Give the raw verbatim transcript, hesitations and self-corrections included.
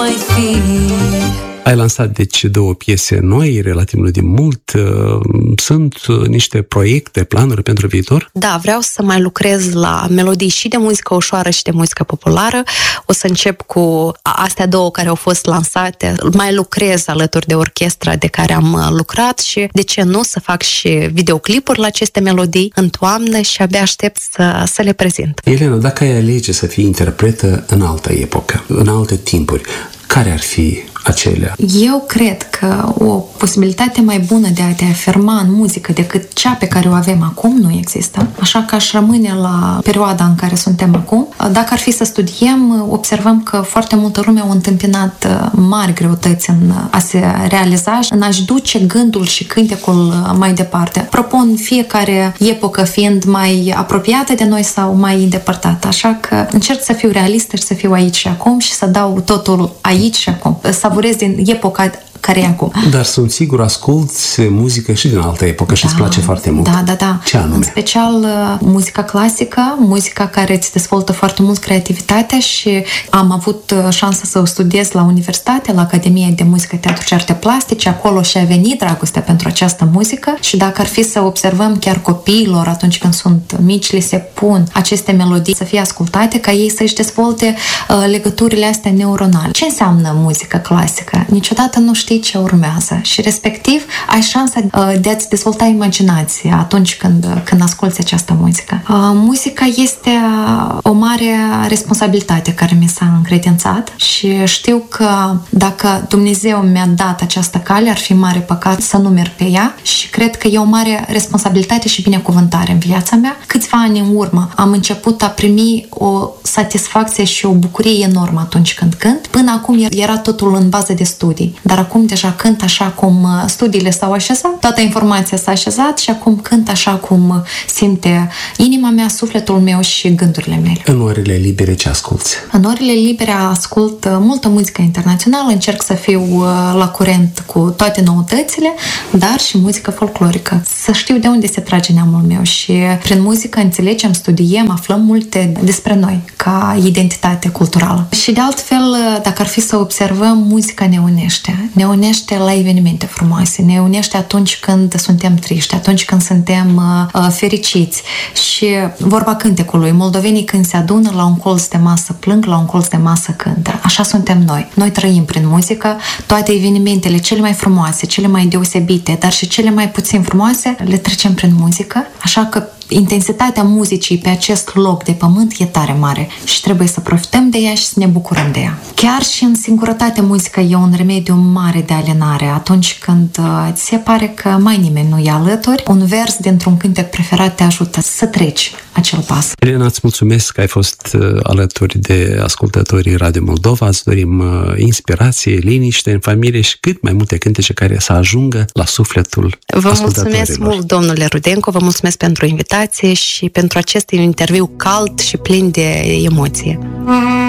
mai fi. Ai lansat, deci, două piese noi, relativ nu de mult. Sunt niște proiecte, planuri pentru viitor? Da, vreau să mai lucrez la melodii și de muzică ușoară și de muzică populară. O să încep cu astea două care au fost lansate. Mai lucrez alături de orchestra de care am lucrat și, de ce nu, să fac și videoclipuri la aceste melodii în toamnă și abia aștept să, să le prezint. Elena, dacă ai alege să fii interpretă în altă epocă, în alte timpuri, care ar fi acelea? Eu cred că o posibilitate mai bună de a te afirma în muzică decât cea pe care o avem acum nu există. Așa că aș rămâne la perioada în care suntem acum. Dacă ar fi să studiem, observăm că foarte multă lume au întâmpinat mari greutăți în a se realiza, în a-și duce gândul și cântecul mai departe. Propun fiecare epocă fiind mai apropiată de noi sau mai îndepărtată. Așa că încerc să fiu realistă și să fiu aici și acum și să dau totul aici și acum. Savurez din epoca care e acum. Dar sunt sigur asculți muzică și din altă epocă și da, îți place foarte mult. Da, da, da. Ce anume? În special muzica clasică, muzica care îți dezvoltă foarte mult creativitatea și am avut șansa să o studiez la universitate, la Academia de Muzică, Teatru și Arte Plastice. Acolo și-a venit dragostea pentru această muzică și dacă ar fi să observăm chiar copiilor atunci când sunt mici, le se pun aceste melodii să fie ascultate, ca ei să-și dezvolte uh, legăturile astea neuronale. Ce înseamnă muzică clasică? Niciodată nu știi ce urmează și respectiv ai șansa de a-ți dezvolta imaginația atunci când, când asculți această muzică. Muzica este o mare responsabilitate care mi s-a încredințat și știu că dacă Dumnezeu mi-a dat această cale, ar fi mare păcat să nu merg pe ea și cred că e o mare responsabilitate și binecuvântare în viața mea. Câțiva ani în urmă am început a primi o satisfacție și o bucurie enormă atunci când cânt. Până acum era totul în bază de studii, dar acum deja cânt așa cum studiile s-au așezat, toată informația s-a așezat și acum cânt așa cum simte inima mea, sufletul meu și gândurile mele. În orele libere ce asculți? În orele libere ascult multă muzică internațională, încerc să fiu la curent cu toate noutățile, dar și muzică folclorică. Să știu de unde se trage neamul meu și prin muzică înțelegem, studiem, aflăm multe despre noi ca identitate culturală. Și de altfel, dacă ar fi să observăm, muzica ne unește. Ne unește la evenimente frumoase, ne unește atunci când suntem triști, atunci când suntem uh, fericiți. Și vorba cântecului, moldovenii când se adună la un colț de masă plâng, la un colț de masă cântă. Așa suntem noi. Noi trăim prin muzică, toate evenimentele cele mai frumoase, cele mai deosebite, dar și cele mai puțin frumoase, le trecem prin muzică. Așa că intensitatea muzicii pe acest loc de pământ e tare mare și trebuie să profităm de ea și să ne bucurăm de ea. Chiar și în singurătate muzica e un remediu mare de alinare. Atunci când uh, ți se pare că mai nimeni nu e alături, un vers dintr-un cântec preferat te ajută să treci acel pas. Elena, îți mulțumesc că ai fost uh, alături de ascultătorii Radio Moldova. Îți dorim uh, inspirație, liniște în familie și cât mai multe cântece care să ajungă la sufletul Vă ascultătorilor. mulțumesc mult, domnule Rudenko, vă mulțumesc pentru invitație și pentru acest interviu cald și plin de emoție.